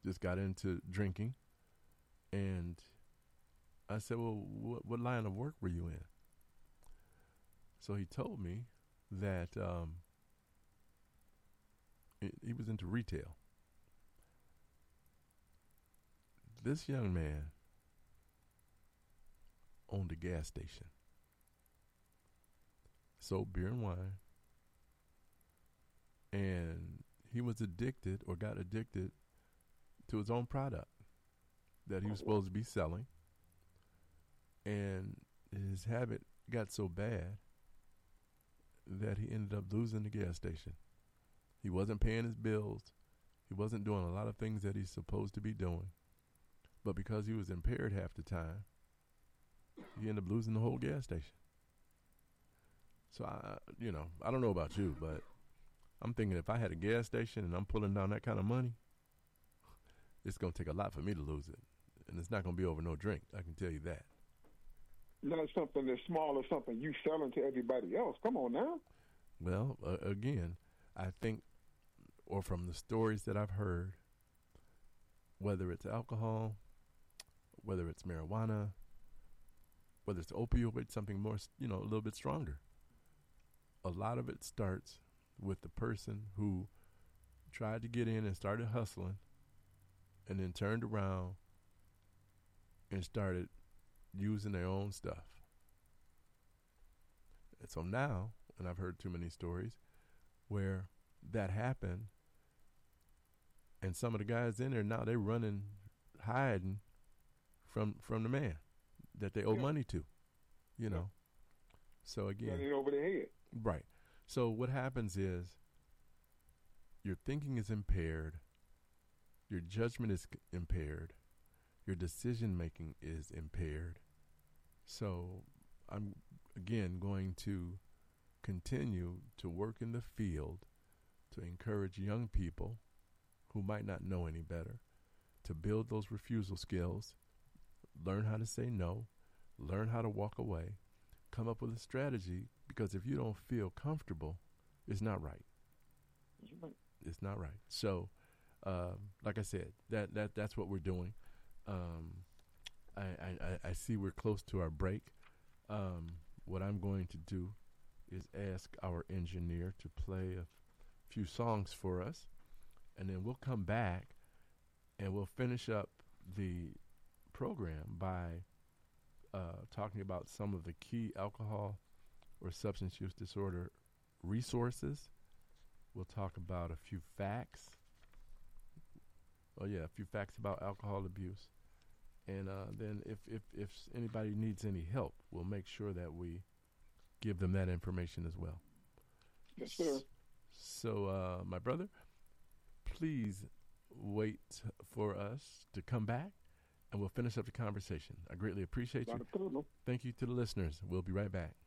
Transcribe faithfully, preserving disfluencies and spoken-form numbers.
just got into drinking. And I said, well, what, what line of work were you in? So he told me that um, he was into retail. This young man owned a gas station, sold beer and wine, and he was addicted or got addicted to his own product that he was supposed to be selling, and his habit got so bad that he ended up losing the gas station. He wasn't paying his bills. He wasn't doing a lot of things that he's supposed to be doing. But because he was impaired half the time, he ended up losing the whole gas station. So, I, you know, I don't know about you, but I'm thinking if I had a gas station and I'm pulling down that kind of money, it's going to take a lot for me to lose it. And it's not going to be over no drink. I can tell you that. Not something that's small or something you selling to everybody else. Come on now. Well, uh, again, I think, or from the stories that I've heard, whether it's alcohol, whether it's marijuana, whether it's opioid, something more, you know, a little bit stronger, a lot of it starts with the person who tried to get in and started hustling and then turned around and started using their own stuff. And so now, and I've heard too many stories where that happened, and some of the guys in there now, they're running, hiding from from the man that they owe yeah. money to, you know. Yeah. So again, running over their head. Right. So what happens is your thinking is impaired, your judgment is impaired, your decision making is impaired. So I'm again going to continue to work in the field to encourage young people who might not know any better to build those refusal skills, learn how to say no, learn how to walk away, come up with a strategy, because if you don't feel comfortable, it's not right. It's not right. So, uh, like I said, that, that that's what we're doing. Um, I, I, I see we're close to our break. Um, what I'm going to do is ask our engineer to play a few songs for us, and then we'll come back and we'll finish up the program by uh, talking about some of the key alcohol or substance use disorder resources. We'll talk about a few facts. Oh yeah, a few facts about alcohol abuse. And uh, then if, if, if anybody needs any help, we'll make sure that we give them that information as well. Yes, sir. So, uh, my brother, please wait for us to come back, and we'll finish up the conversation. I greatly appreciate you. Thank you to the listeners. We'll be right back.